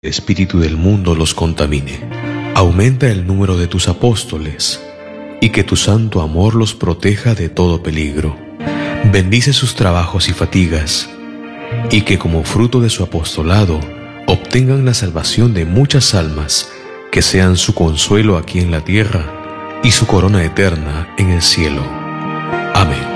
espíritu del mundo los contamine. Aumenta el número de tus apóstoles y que tu santo amor los proteja de todo peligro. Bendice sus trabajos y fatigas y que como fruto de su apostolado obtengan la salvación de muchas almas que sean su consuelo aquí en la tierra y su corona eterna en el cielo. Amén.